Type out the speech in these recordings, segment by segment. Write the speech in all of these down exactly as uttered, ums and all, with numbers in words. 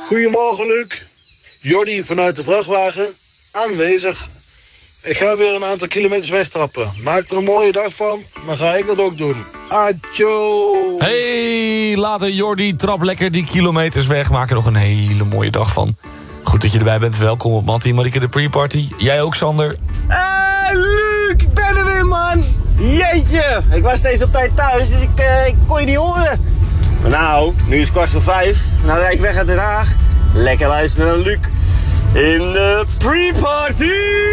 Goedemorgen, Luc. Jordi vanuit de vrachtwagen. Aanwezig. Ik ga weer een aantal kilometers wegtrappen. Maak er een mooie dag van, dan ga ik dat ook doen. Adjo! Hey, later Jordi, trap lekker die kilometers weg. Maak er nog een hele mooie dag van. Goed dat je erbij bent. Welkom op Mattie en Marieke de pre-party. Jij ook, Sander? Hey, Luc, ik ben er weer, man. Jeetje, ik was steeds op tijd thuis, dus ik, uh, ik kon je niet horen. Maar nou, nu is het kwart voor vijf. Nou rijd ik weg uit Den Haag. Lekker luisteren naar Luc in de pre-party.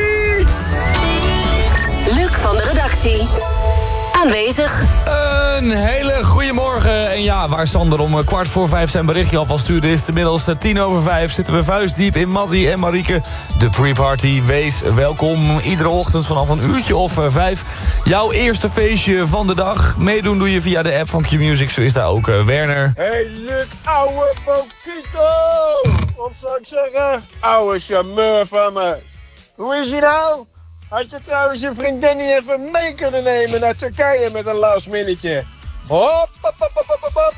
Luc van de redactie. Aanwezig. Een hele goede morgen. En ja, waar Sander om kwart voor vijf zijn berichtje alvast stuurde... is het inmiddels tien over vijf. Zitten we vuistdiep in Mattie en Marieke. De pre-party. Wees welkom. Iedere ochtend vanaf een uurtje of uh, vijf. Jouw eerste feestje van de dag. Meedoen doe je via de app van Q-Music. Zo is daar ook uh, Werner. Hey Luc, ouwe Pokito. Wat zou ik zeggen? Ouwe charmeur van me. Hoe is hij nou? Had je trouwens je vriendin niet even mee kunnen nemen naar Turkije met een last minute? Hop, hop, hop, hop, hop, hop,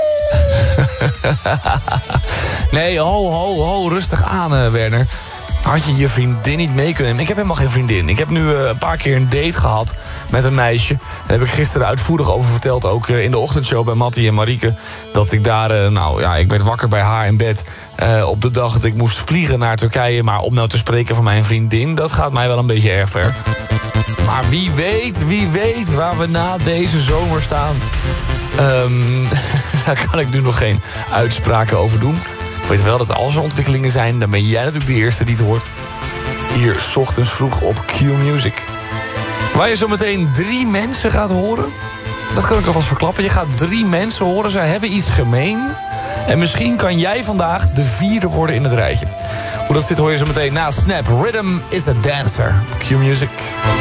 hop. Nee, ho, ho, ho, rustig aan, uh, Werner. Had je je vriendin niet mee kunnen nemen? Ik heb helemaal geen vriendin. Ik heb nu uh, een paar keer een date gehad met een meisje. Daar heb ik gisteren uitvoerig over verteld. Ook uh, in de ochtendshow bij Mattie en Marieke. Dat ik daar, uh, nou ja, ik werd wakker bij haar in bed. Uh, op de dag dat ik moest vliegen naar Turkije. Maar om nou te spreken van mijn vriendin, dat gaat mij wel een beetje erg ver. Maar wie weet, wie weet waar we na deze zomer staan. Um, daar kan ik nu nog geen uitspraken over doen. Ik weet wel dat als er ontwikkelingen zijn, dan ben jij natuurlijk de eerste die het hoort. Hier, 's ochtends vroeg op Q-Music. Waar je zo meteen drie mensen gaat horen. Dat kan ik alvast verklappen. Je gaat drie mensen horen, zij hebben iets gemeen. En misschien kan jij vandaag de vierde worden in het rijtje. Hoe dat zit hoor je zo meteen na Snap. Rhythm is a dancer. Q-Music.